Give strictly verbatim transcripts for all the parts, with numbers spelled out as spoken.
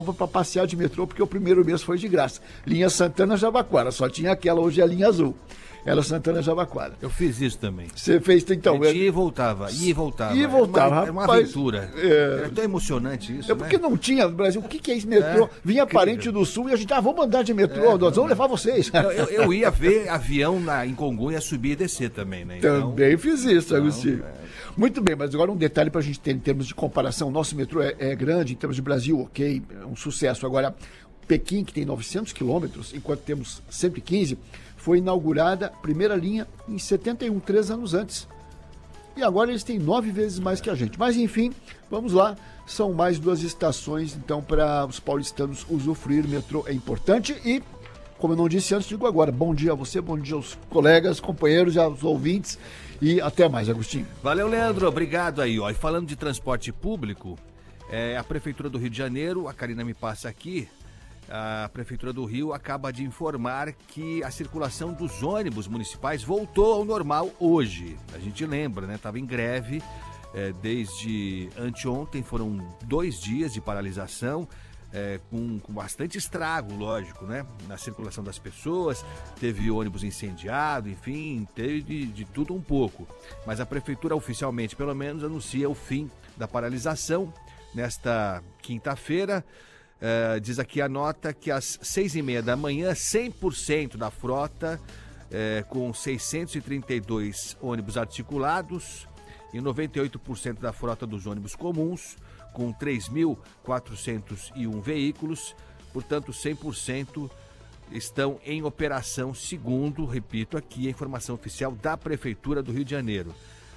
para passear de metrô, porque o primeiro mês foi de graça. Linha Santana-Jabaquara, só tinha aquela, hoje é a linha azul. Era Santana-Jabaquara. Eu fiz isso também. Você fez, então... Eu ia e voltava, ia e voltava. Ia e voltava, Era uma, era uma aventura. É... Era tão emocionante isso, É porque né? não tinha no Brasil. O que, que é esse metrô? É, Vinha incrível. parente do Sul e a gente, ah, vamos andar de metrô, É, nós vamos levar vocês. Eu, eu, eu ia ver avião na, em Congonha subir e descer também, né? Então, Também fiz isso, então, Agostinho. É... Muito bem, mas agora um detalhe para a gente ter em termos de comparação. Nosso metrô é, é grande, em termos de Brasil, ok, é um sucesso. Agora, Pequim, que tem novecentos quilômetros, enquanto temos cento e quinze, foi inaugurada a primeira linha em setenta e um, três anos antes. E agora eles têm nove vezes mais que a gente. Mas, enfim, vamos lá. São mais duas estações, então, para os paulistanos usufruir. O metrô é importante e, como eu não disse antes, digo agora, bom dia a você, bom dia aos colegas, companheiros, aos ouvintes e até mais, Agostinho. Valeu, Leandro, obrigado aí. Ó. E falando de transporte público, é, a Prefeitura do Rio de Janeiro, a Karina me passa aqui, a Prefeitura do Rio acaba de informar que a circulação dos ônibus municipais voltou ao normal hoje. A gente lembra, né? Estava em greve é, desde anteontem, foram dois dias de paralisação, é, com, com bastante estrago, lógico, né? Na circulação das pessoas, teve ônibus incendiado, enfim, teve de, de tudo um pouco. Mas a Prefeitura oficialmente, pelo menos, anuncia o fim da paralisação nesta quinta-feira. Uh, diz aqui a nota que às seis e meia da manhã, cem por cento da frota, uh, com seiscentos e trinta e dois ônibus articulados e noventa e oito por cento da frota dos ônibus comuns, com três mil quatrocentos e um veículos, portanto cem por cento estão em operação, segundo, repito aqui, a informação oficial da Prefeitura do Rio de Janeiro.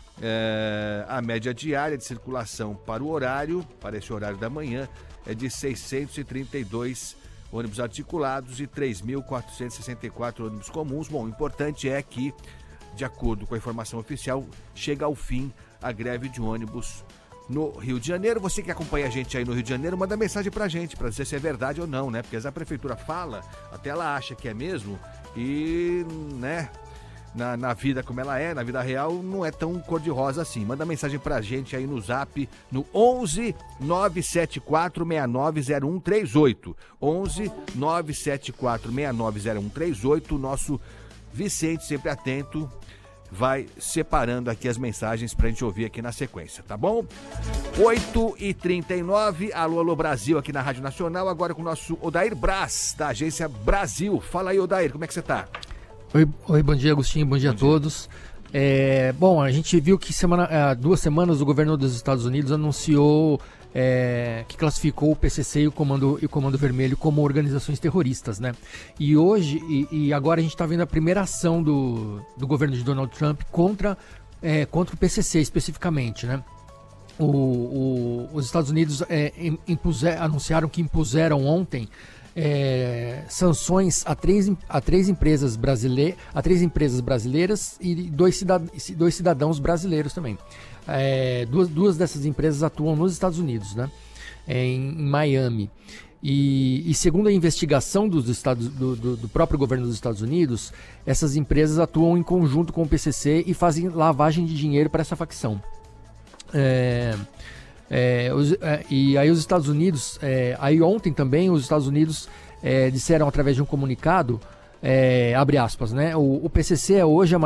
Uh, a média diária de circulação para o horário, para esse horário da manhã, é de seiscentos e trinta e dois ônibus articulados e três mil quatrocentos e sessenta e quatro ônibus comuns. Bom, o importante é que, de acordo com a informação oficial, chega ao fim a greve de ônibus no Rio de Janeiro. Você que acompanha a gente aí no Rio de Janeiro, manda mensagem pra gente, pra dizer se é verdade ou não, né? Porque a Prefeitura fala, até ela acha que é mesmo, e, né... Na, na vida como ela é, na vida real, não é tão cor-de-rosa assim. Manda mensagem pra gente aí no zap, no onze nove sete quatro seis nove zero um três oito. onze nove sete quatro seis nove zero um três oito. O nosso Vicente, sempre atento, vai separando aqui as mensagens pra gente ouvir aqui na sequência, tá bom? oito e trinta e nove, alô, alô Brasil aqui na Rádio Nacional, agora com o nosso Odair Braz, da agência Brasil. Fala aí, Odair, como é que você tá? Oi, oi, bom dia, Agostinho, bom dia bom a todos. É, bom, a gente viu que semana, há duas semanas o governo dos Estados Unidos anunciou é, que classificou o P C C e o Comando, e o Comando Vermelho como organizações terroristas, né? E hoje, e, e agora a gente está vendo a primeira ação do, do governo de Donald Trump contra, é, contra o P C C especificamente, né? O, o, os Estados Unidos é, impuser, anunciaram que impuseram ontem É, sanções a três, a três empresas brasileiras, a três empresas brasileiras e dois, cidad, dois cidadãos brasileiros também. É, duas, duas dessas empresas atuam nos Estados Unidos, né? É, em, em Miami. E, e segundo a investigação dos Estados, do, do, do próprio governo dos Estados Unidos, essas empresas atuam em conjunto com o P C C e fazem lavagem de dinheiro para essa facção. É... É, os, é, e aí os Estados Unidos, é, aí ontem também os Estados Unidos é, disseram através de um comunicado, é, abre aspas, né, o, o P C C é hoje a